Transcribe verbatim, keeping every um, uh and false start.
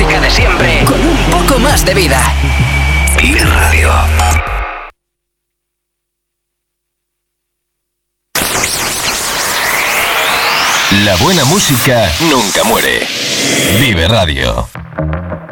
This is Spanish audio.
música de siempre con un poco más de vida. Vive Radio. La buena música nunca muere. Vive Radio.